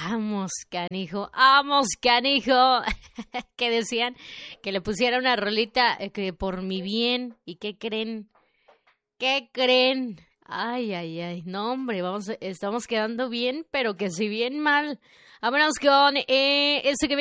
Vamos, canijo, que decían que le pusiera una rolita que por mi bien. ¿Y qué creen? ¿Qué creen? Ay, no hombre, estamos quedando bien, pero que si bien mal. Vámonos con esto que